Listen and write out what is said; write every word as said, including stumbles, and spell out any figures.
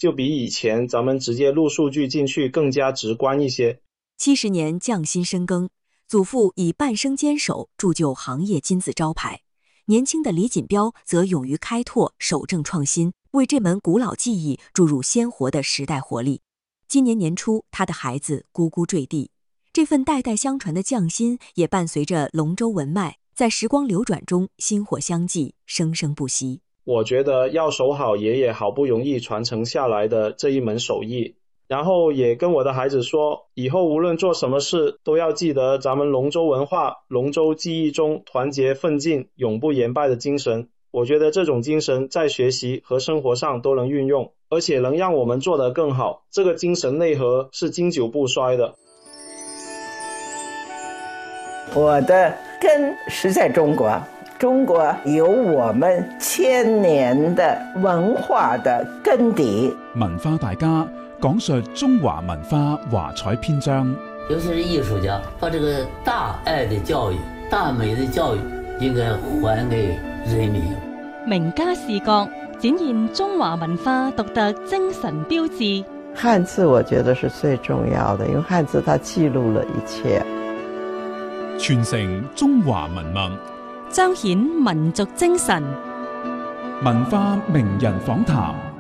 就比以前咱们直接录数据进去更加直观一些。 七十年匠心深耕，祖父以半生坚守铸就行业金字招牌，年轻的李锦标则勇于开拓，守正创新，为这门古老技艺注入鲜活的时代活力。今年年初，他的孩子咕咕坠地，这份代代相传的匠心也伴随着龙舟文脉，在时光流转中薪火相继，生生不息。 我觉得要守好爷爷好不容易传承下来的这一门手艺，然后也跟我的孩子说，以后无论做什么事都要记得咱们龙舟文化、龙舟技艺中团结奋进、永不言败的精神。我觉得这种精神在学习和生活上都能运用，而且能让我们做得更好。这个精神内核是经久不衰的。 我的根是在中国，中國有我們千年的文化的根底。 文化大家講述中華文化華彩篇章， 尤其是藝術家，把這個大愛的教育、大美的教育應該還給人民。 名家視角展現中華文化獨特精神標誌。 漢字我覺得是最重要的，因為漢字它記錄了一切， 傳承中華文脈， 彰顯民族精神。 文化名人訪談。